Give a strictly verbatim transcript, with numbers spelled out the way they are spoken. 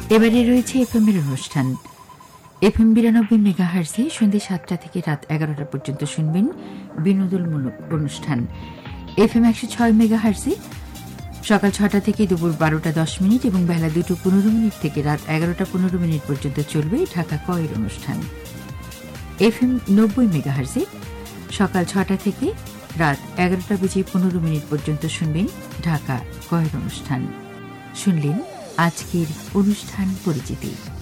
এবারে রয়েছে এফএম এর অনুষ্ঠান। এফএম বিরানব্বই মেগাহার্জে সন্ধ্যে সাতটা থেকে রাত এগারোটা পর্যন্ত শুনবেন বিনোদনমূলক অনুষ্ঠান। এফএম একশো ছয় মেগাহার্জে সকাল ছটা থেকে দুপুর বারোটা দশ মিনিট এবং বেলা দুটো পনেরো মিনিট থেকে রাত এগারোটা পনেরো মিনিট পর্যন্ত চলবে ঢাকা কয়ের অনুষ্ঠান। এফএম নব্বই মেগাহার্জে সকাল ছটা থেকে রাত এগারোটা বেজে পনেরো মিনিট পর্যন্ত শুনবেন ঢাকা কয়ের অনুষ্ঠান। শুনলেন আজকের অনুষ্ঠান পরিচিতি।